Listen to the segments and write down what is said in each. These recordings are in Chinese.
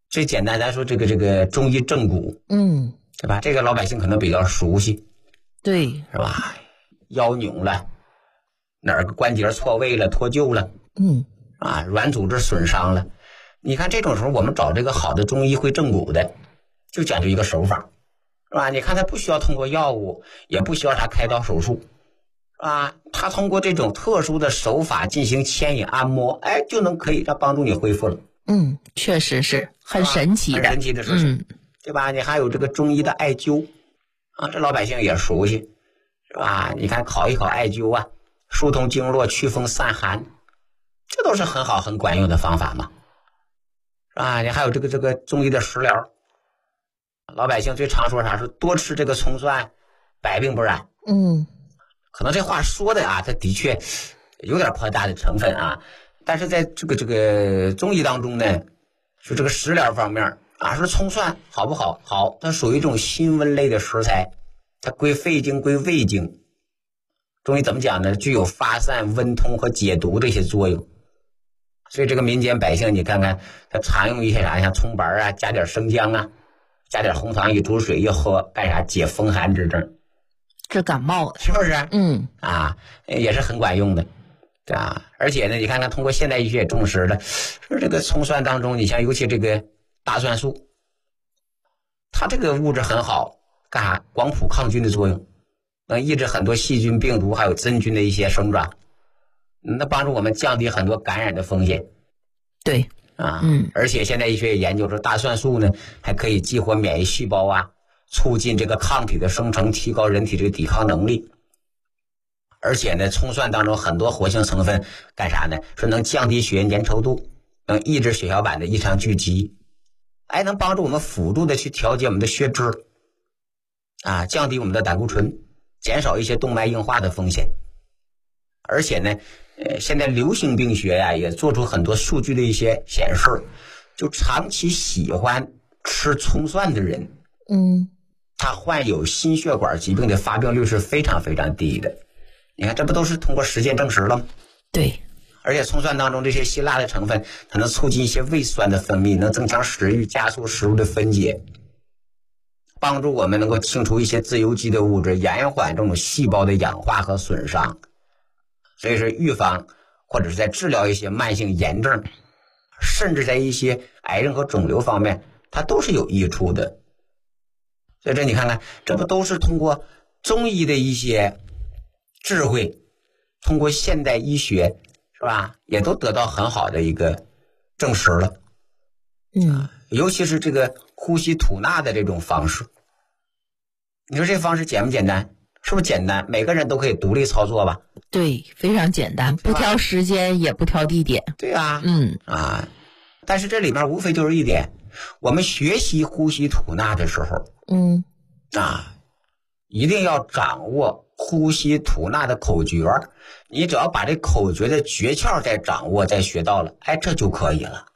最简单咱说这个中医正骨，对吧？这个老百姓可能比较熟悉， 对， 是吧？腰扭了，哪儿个关节错位了、脱臼了，软组织损伤了。你看这种时候，我们找这个好的中医会正骨的，就讲究一个手法，是吧？你看他不需要通过药物，也不需要他开刀手术，是吧？他通过这种特殊的手法进行牵引按摩，就能可以帮助你恢复了。 确实是很神奇的， 很神奇的事情，对吧？你还有这个中医的艾灸啊，这老百姓也熟悉，是吧？你看考一考艾灸啊，疏通经络、祛风散寒，这都是很好很管用的方法嘛，是吧？你还有这个中医的食疗，老百姓最常说啥？说多吃这个葱蒜，百病不染。可能这话说的啊，它的确有点夸大的成分啊。但是在这个中医当中呢，说这个食疗方面啊，说葱蒜好不好？好，它属于一种辛温类的食材，它归肺经归胃经。中医怎么讲呢？具有发散、温通和解毒这些作用。所以这个民间百姓，你看看他常用一些啥，像葱白啊，加点生姜啊，加点红糖一煮水一喝，干啥？解风寒之症， 治感冒的， 是不是？也是很管用的。对啊，而且呢，你看看通过现代医学也证实了，说这个葱蒜当中，你像尤其这个大蒜素，它这个物质很好，干啥？广谱抗菌的作用，能抑制很多细菌、病毒还有真菌的一些生长，那帮助我们降低很多感染的风险。 对而且现代医学也研究说，大蒜素呢还可以激活免疫细胞啊，促进这个抗体的生成，提高人体这个抵抗能力。而且呢，葱蒜当中很多活性成分干啥呢？说能降低血液粘稠度，能抑制血小板的异常聚集，能帮助我们辅助的去调节我们的血脂啊，降低我们的胆固醇，减少一些动脉硬化的风险。而且呢，现在流行病学呀也做出很多数据的一些显示，就长期喜欢吃葱蒜的人，他患有心血管疾病的发病率是非常非常低的。你看，这不都是通过实践证实了吗？ 对， 而且葱蒜当中这些辛辣的成分，它能促进一些胃酸的分泌，能增强食欲，加速食物的分解，帮助我们能够清除一些自由基的物质，延缓这种细胞的氧化和损伤。所以说，预防或者是在治疗一些慢性炎症，甚至在一些癌症和肿瘤方面，它都是有益处的。所以这你看看，这不都是通过中医的一些智慧，通过现代医学，是吧？也都得到很好的一个证实了。尤其是这个呼吸吐纳的这种方式，你说这方式简不简单？是不是简单？每个人都可以独立操作吧？ 对，非常简单，不挑时间也不挑地点。 对啊，但是这里面无非就是一点，我们学习呼吸吐纳的时候，一定要掌握呼吸吐纳的口诀，你只要把这口诀的诀窍再掌握再学到了，这就可以了。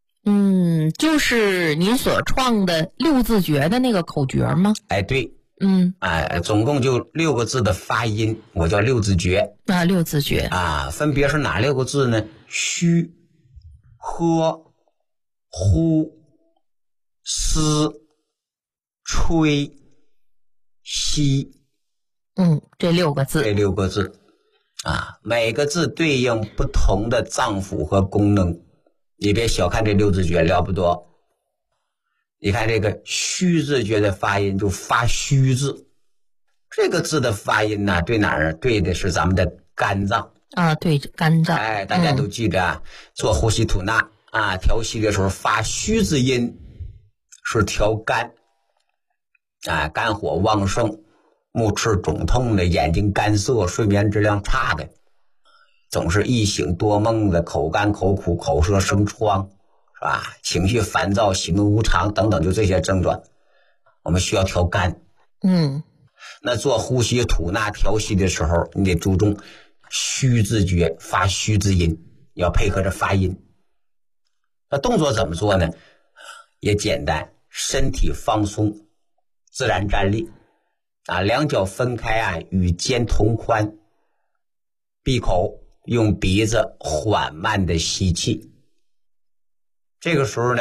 就是您所创的6字诀的那个口诀吗？ 对，总共就6个字的发音，我叫6字诀。 6字诀分别是哪6个字呢？虚、喝、呼、思、吹、吸。 这6个字。 这6个字每个字对应不同的脏腑和功能。你别小看这6字诀，了不多。你看这个虚字诀的发音就发虚字，这个字的发音呢，对哪儿？对的是咱们的肝脏对，肝脏。 大家都记着做呼吸吐纳调息的时候发虚字音是调肝肝火旺盛，目赤肿痛的，眼睛干涩，睡眠质量差的，总是易醒多梦的，口干口苦，口舌生疮，是吧？情绪烦躁，喜怒无常等等，就这些症状，我们需要调肝。那做呼吸吐纳调息的时候，你得注重虚字诀，发虚字音，要配合着发音。那动作怎么做呢？也简单，身体放松，自然站立两脚分开与肩同宽，闭口，用鼻子缓慢的吸气。这个时候呢